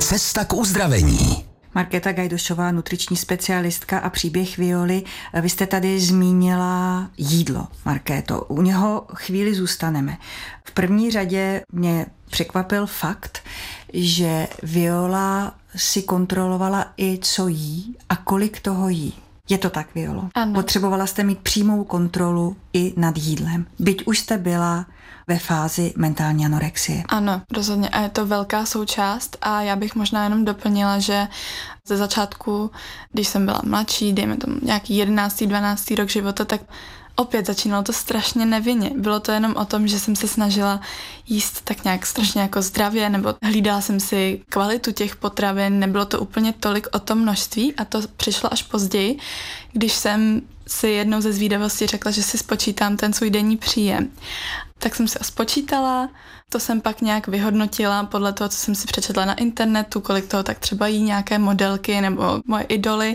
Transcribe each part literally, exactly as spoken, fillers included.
Cesta k uzdravení. Markéta Gajdošová, nutriční specialistka a příběh Violy. Vy jste tady zmínila jídlo, Markéto. U něho chvíli zůstaneme. V první řadě mě překvapil fakt, že Viola si kontrolovala i co jí a kolik toho jí. Je to tak, Violo? Ano. Potřebovala jste mít přímou kontrolu i nad jídlem. Byť už jste byla ve fázi mentální anorexie. Ano, rozhodně. A je to velká součást a já bych možná jenom doplnila, že ze začátku, když jsem byla mladší, dejme tomu nějaký jedenáctý, dvanáctý rok života, tak opět začínalo to strašně nevinně. Bylo to jenom o tom, že jsem se snažila jíst tak nějak strašně jako zdravě, nebo hlídala jsem si kvalitu těch potravin, nebylo to úplně tolik o tom množství a to přišlo až později, když jsem si jednou ze zvídavosti řekla, že si spočítám ten svůj denní příjem. Tak jsem si ho spočítala, to jsem pak nějak vyhodnotila podle toho, co jsem si přečetla na internetu, kolik toho tak třeba jí nějaké modelky nebo moje idoly.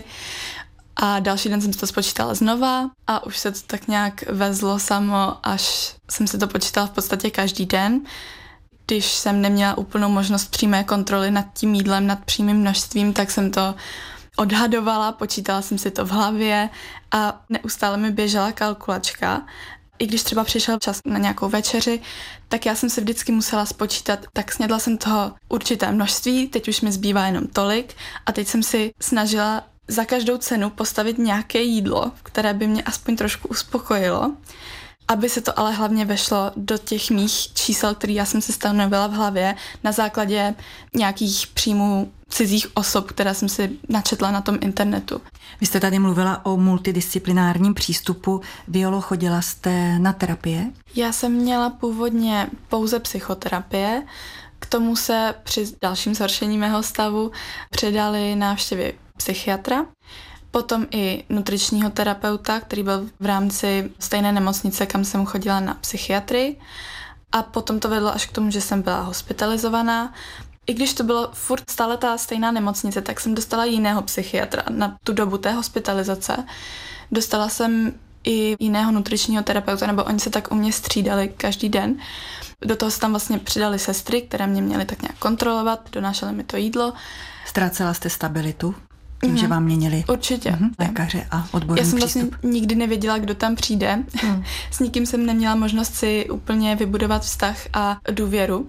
A další den jsem si to spočítala znova a už se to tak nějak vezlo samo, až jsem si to počítala v podstatě každý den. Když jsem neměla úplnou možnost přímé kontroly nad tím jídlem, nad přímým množstvím, tak jsem to odhadovala, počítala jsem si to v hlavě a neustále mi běžela kalkulačka. I když třeba přišel čas na nějakou večeři, tak já jsem si vždycky musela spočítat, tak snědla jsem toho určité množství, teď už mi zbývá jenom tolik a teď jsem si snažila za každou cenu postavit nějaké jídlo, které by mě aspoň trošku uspokojilo, aby se to ale hlavně vešlo do těch mých čísel, které já jsem si stanovila v hlavě na základě nějakých příjmů cizích osob, které jsem si načetla na tom internetu. Vy jste tady mluvila o multidisciplinárním přístupu. Violo, chodila jste na terapie? Já jsem měla původně pouze psychoterapie, k tomu se při dalším zhoršení mého stavu přidali návštěvy psychiatra, potom i nutričního terapeuta, který byl v rámci stejné nemocnice, kam jsem chodila na psychiatrii a potom to vedlo až k tomu, že jsem byla hospitalizovaná. I když to bylo furt stále ta stejná nemocnice, tak jsem dostala jiného psychiatra na tu dobu té hospitalizace. Dostala jsem i jiného nutričního terapeuta, nebo oni se tak u mě střídali každý den. Do toho se tam vlastně přidali sestry, které mě měly tak nějak kontrolovat, donášely mi to jídlo. Ztrácela jste stabilitu? Tím, mm. že vám měnili Určitě. Mm, lékaře a odborný Já jsem přístup. vlastně nikdy nevěděla, kdo tam přijde. Mm. S nikým jsem neměla možnost si úplně vybudovat vztah a důvěru.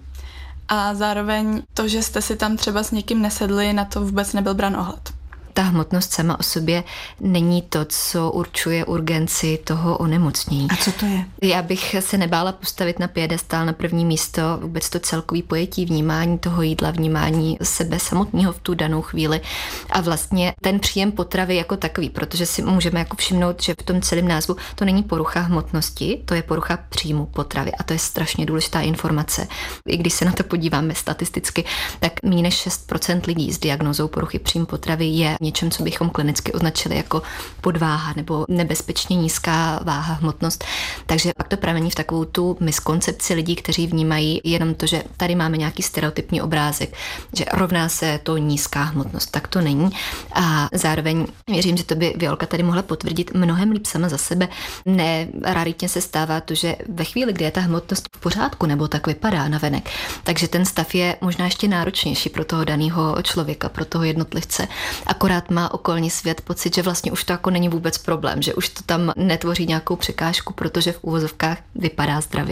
A zároveň to, že jste si tam třeba s někým nesedli, na to vůbec nebyl brán ohled. Ta hmotnost sama o sobě není to, co určuje urgenci toho onemocnění. A co to je? Já bych se nebála postavit na piedestál na první místo vůbec to celkový pojetí vnímání toho jídla, vnímání sebe samotného v tu danou chvíli a vlastně ten příjem potravy jako takový, protože si můžeme jako všimnout, že v tom celém názvu to není porucha hmotnosti, to je porucha příjmu potravy a to je strašně důležitá informace. I když se na to podíváme statisticky, tak méně než šest procent lidí s diagnózou poruchy příjmu potravy je něčem, co bychom klinicky označili jako podváha nebo nebezpečně nízká váha, hmotnost. Takže pak to pramení v takovou tu miskoncepci lidí, kteří vnímají jenom to, že tady máme nějaký stereotypní obrázek, že rovná se to nízká hmotnost. Tak to není. A zároveň věřím, že to by Violka tady mohla potvrdit mnohem líp sama za sebe. Ne raritně se stává to, že ve chvíli, kdy je ta hmotnost v pořádku, nebo tak vypadá navenek, takže ten stav je možná ještě náročnější pro toho daného člověka, pro toho jednotlivce. Akorát má okolní svět pocit, že vlastně už to jako není vůbec problém, že už to tam netvoří nějakou překážku, protože v úvozovkách vypadá zdravě.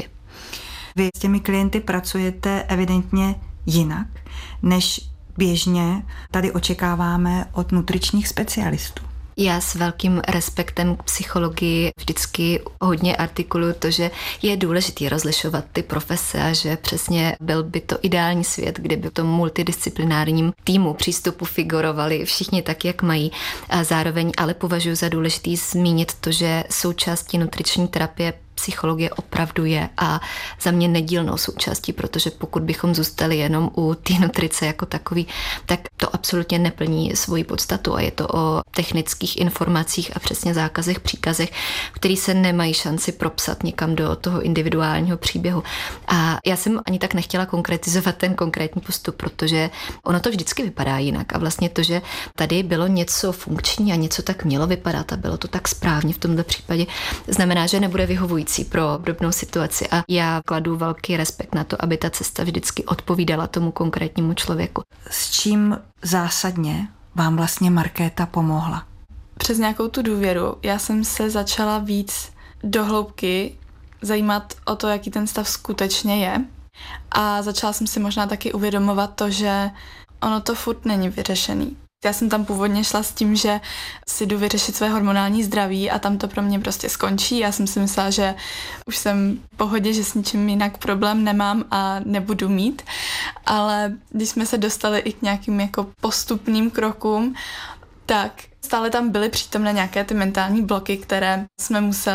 Vy s těmi klienty pracujete evidentně jinak, než běžně tady očekáváme od nutričních specialistů. Já s velkým respektem k psychologii vždycky hodně artikuluju to, že je důležitý rozlišovat ty profese a že přesně byl by to ideální svět, kdyby v tom multidisciplinárním týmu přístupu figurovali všichni tak, jak mají. A zároveň ale považuji za důležitý zmínit to, že součástí nutriční terapie psychologie opravdu je a za mě nedílnou součástí, protože pokud bychom zůstali jenom u té nutrice jako takový, tak to absolutně neplní svoji podstatu a je to o technických informacích a přesně zákazech, příkazech, který se nemají šanci propsat někam do toho individuálního příběhu. A já jsem ani tak nechtěla konkretizovat ten konkrétní postup, protože ono to vždycky vypadá jinak a vlastně to, že tady bylo něco funkční a něco tak mělo vypadat a bylo to tak správně v tomto případě, znamená, že nebude vyhovující vhodnější pro obdobnou situaci a já kladu velký respekt na to, aby ta cesta vždycky odpovídala tomu konkrétnímu člověku. S čím zásadně vám vlastně Markéta pomohla? Přes nějakou tu důvěru já jsem se začala víc do hloubky zajímat o to, jaký ten stav skutečně je a začala jsem si možná taky uvědomovat to, že ono to furt není vyřešený. Já jsem tam původně šla s tím, že si jdu vyřešit své hormonální zdraví a tam to pro mě prostě skončí. Já jsem si myslela, že už jsem v pohodě, že s ničím jinak problém nemám a nebudu mít. Ale když jsme se dostali i k nějakým jako postupným krokům, tak stále tam byly přítomné nějaké ty mentální bloky, které jsme museli